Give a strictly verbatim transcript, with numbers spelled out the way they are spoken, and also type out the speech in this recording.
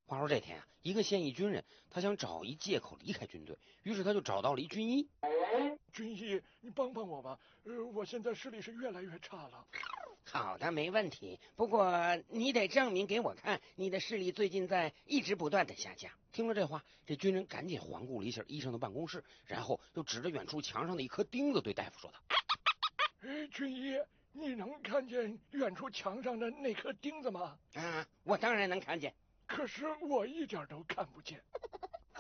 话说这天啊，一个现役军人他想找一借口离开军队，于是他就找到了一军医。 军医，你帮帮我吧，呃，我现在视力是越来越差了。 好的，没问题。不过你得证明给我看，你的视力最近在一直不断的下降。听了这话，这军人赶紧环顾了一下医生的办公室，然后又指着远处墙上的一颗钉子对大夫说道：“ 哎，军医，你能看见远处墙上的那颗钉子吗？” 啊，我当然能看见。 可是我一点都看不见。